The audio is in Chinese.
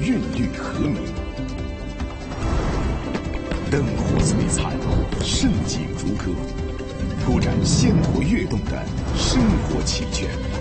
韵律和鸣。灯火璀璨，盛景如歌，铺展鲜活跃动的生活奇圈。